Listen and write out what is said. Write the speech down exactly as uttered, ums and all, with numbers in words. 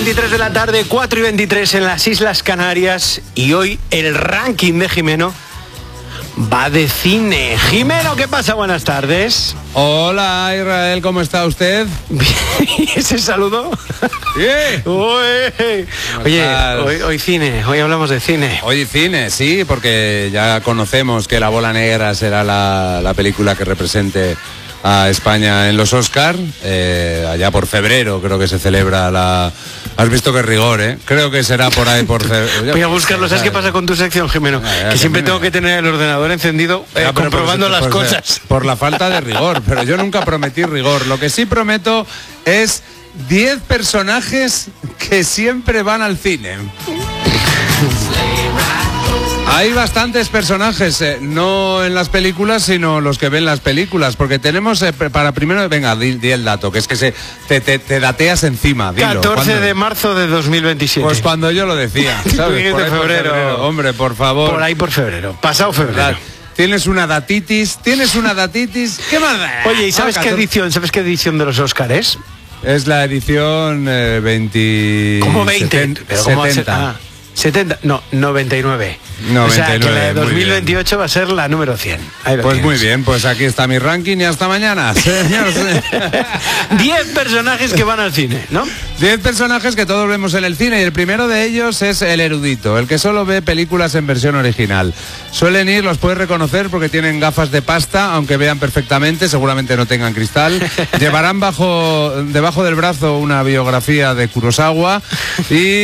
veintitrés de la tarde, cuatro y veintitrés en las Islas Canarias. Y hoy el ranking de Jimeno va de cine. Jimeno, ¿qué pasa? Buenas tardes. Hola, Israel, ¿cómo está usted? ¿Y ese saludo? Yeah. Uy. Oye, hoy, hoy cine, hoy hablamos de cine. Hoy cine, sí, porque ya conocemos que La Bola Negra será la, la película que represente a España en los Oscar. Eh, allá por febrero creo que se celebra la... Has visto que rigor, ¿eh? Creo que será por ahí por febrero. Voy a buscarlo. ¿Sabes qué pasa con tu sección, Jimeno? Ya, ya, que que siempre me... tengo que tener el ordenador encendido eh, ya, comprobando por, las por, cosas. Por la falta de rigor, pero yo nunca prometí rigor. Lo que sí prometo es diez personajes que siempre van al cine. Hay bastantes personajes, eh, no en las películas, sino los que ven las películas, porque tenemos, eh, para primero, venga, di, di el dato, que es que se te, te, te dateas encima, dilo. catorce de marzo de dos mil veintisiete. Pues cuando yo lo decía, ¿sabes? Por de febrero. Por febrero. Hombre, por favor. Por ahí por febrero, pasado febrero. Tienes una datitis, tienes una datitis, ¿qué más da? Oye, ¿y sabes ah, qué edición, sabes qué edición de los Oscars es? Es la edición eh, veinte... ¿Cómo veinte? setenta. ¿Pero cómo va a ser? Ah, setenta, no, noventa y nueve. noventa y nueve. O sea, que la de dos mil veintiocho va a ser la número cien. Pues tienes. Muy bien, pues aquí está mi ranking y hasta mañana. diez personajes que van al cine, ¿no? diez personajes que todos vemos en el cine y el primero de ellos es el erudito, el que solo ve películas en versión original. Suelen ir, los puedes reconocer porque tienen gafas de pasta, aunque vean perfectamente, seguramente no tengan cristal. Llevarán bajo, debajo del brazo una biografía de Kurosawa y